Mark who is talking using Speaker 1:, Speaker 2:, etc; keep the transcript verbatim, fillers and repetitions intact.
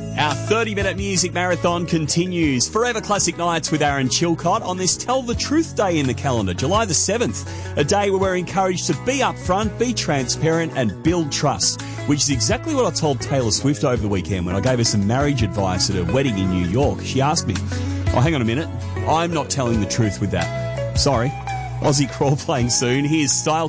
Speaker 1: Our thirty-minute music marathon continues. Forever Classic Nights with Aaron Chilcott on this Tell the Truth Day in the calendar, July the seventh, a day where we're encouraged to be upfront, be transparent and build trust, which is exactly what I told Taylor Swift over the weekend when I gave her some marriage advice at a wedding in New York. She asked me, oh, hang on a minute, I'm not telling the truth with that. Sorry. Aussie Crawl playing soon. Here's Style